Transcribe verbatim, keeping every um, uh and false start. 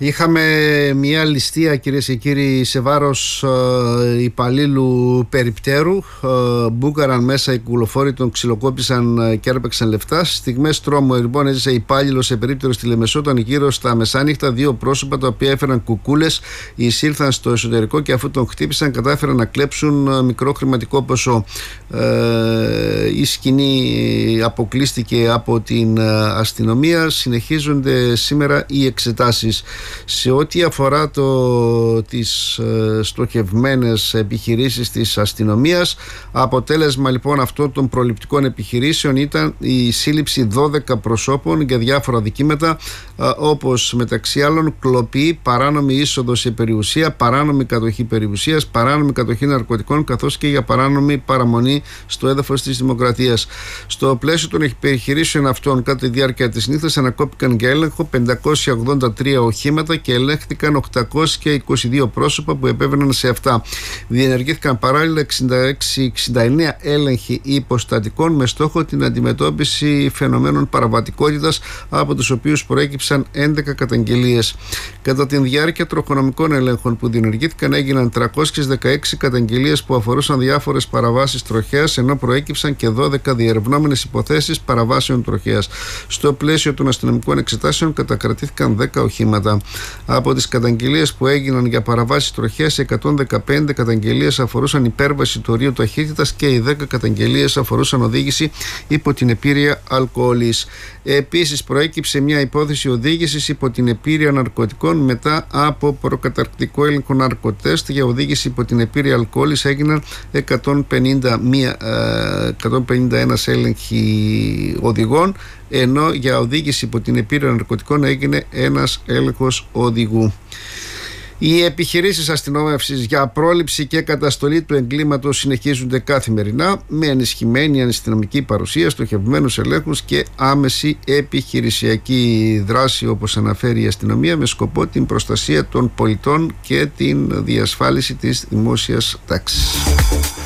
Είχαμε μια ληστεία, κυρίες και κύριοι, σε βάρος ε, υπαλλήλου περιπτέρου. Ε, μπούκαραν μέσα οι κουλοφόροι, τον ξυλοκόπησαν και άρπαξαν λεφτά. Στιγμές τρόμου λοιπόν έζησε υπάλληλο σε περίπτερο στη Λεμεσό, όταν γύρω στα μεσάνυχτα δύο πρόσωπα τα οποία έφεραν κουκούλες εισήλθαν στο εσωτερικό και αφού τον χτύπησαν κατάφεραν να κλέψουν μικρό χρηματικό ποσό. Ε, η σκηνή αποκλείστηκε από την αστυνομία. Συνεχίζονται σήμερα οι εξετάσεις. Σε ό,τι αφορά το, τις ε, στοχευμένες επιχειρήσεις της αστυνομίας, αποτέλεσμα λοιπόν αυτών των προληπτικών επιχειρήσεων ήταν η σύλληψη δώδεκα προσώπων για διάφορα δικήματα, ε, όπως μεταξύ άλλων κλοπή, παράνομη είσοδο σε περιουσία, παράνομη κατοχή περιουσίας, παράνομη κατοχή ναρκωτικών, καθώς και για παράνομη παραμονή στο έδαφος της Δημοκρατίας. Στο πλαίσιο των επιχειρήσεων αυτών, κατά τη διάρκεια της νύχτας, ανακόπηκαν για έλεγχο πεντακόσια ογδόντα τρία οχήματα και ελέγχθηκαν οκτακόσια είκοσι δύο πρόσωπα που επέβαιναν σε αυτά. Διενεργήθηκαν παράλληλα εξήντα έξι εξήντα εννέα έλεγχοι υποστατικών με στόχο την αντιμετώπιση φαινομένων παραβατικότητας, από τους οποίους προέκυψαν έντεκα καταγγελίες. Κατά τη διάρκεια τροχονομικών ελέγχων που διενεργήθηκαν, έγιναν τριακόσιες δεκαέξι καταγγελίες που αφορούσαν διάφορες παραβάσεις τροχέας, ενώ προέκυψαν και δώδεκα διερευνόμενες υποθέσεις παραβάσεων τροχέας. Στο πλαίσιο των αστυνομικών εξετάσεων κατακρατήθηκαν δέκα οχήματα. Από τις καταγγελίες που έγιναν για παραβάσεις τροχέας, εκατόν δεκαπέντε καταγγελίες αφορούσαν υπέρβαση του ορίου ταχύτητας και οι δέκα καταγγελίες αφορούσαν οδήγηση υπό την επίρρεια αλκοόλης. Επίσης, προέκυψε μια υπόθεση οδήγησης υπό την επίρρεια ναρκωτικών. Μετά από προκαταρκτικό έλεγχο ναρκοτέστ για οδήγηση υπό την επίρρεια αλκοόλης, έγιναν εκατόν πενήντα ένα, εκατόν πενήντα ένα έλεγχοι οδηγών, ενώ για οδήγηση υπό την επίρρεια ναρκωτικών έγινε ένας έλεγχος οδηγού. Οι επιχειρήσεις αστυνόμευσης για πρόληψη και καταστολή του εγκλήματος συνεχίζονται καθημερινά με ενισχυμένη αστυνομική παρουσία, στοχευμένους ελέγχους και άμεση επιχειρησιακή δράση, όπως αναφέρει η αστυνομία, με σκοπό την προστασία των πολιτών και την διασφάλιση της δημόσιας τάξης.